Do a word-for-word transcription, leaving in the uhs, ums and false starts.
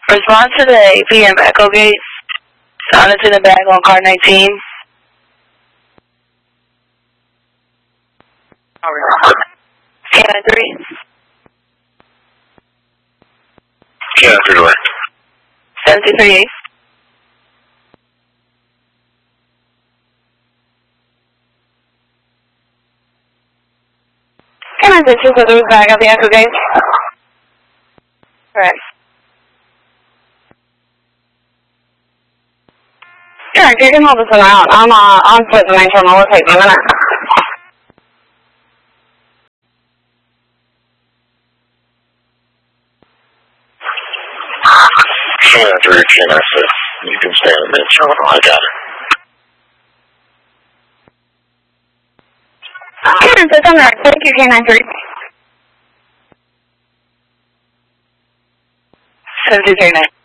Respond to the eight P M Echo Gate. Sound is in the bag on car nineteen. K nine three. K nine three away. seven two three eight. K nine six for the bag of the Echo Gate. Correct. Sure, you can hold this one out. I'm uh, on foot the main terminal. We'll take a minute. K nine three, K nine six. You can stay in the main terminal. I got it. K nine six on the right. Thank you, K nine three. seven two three nine.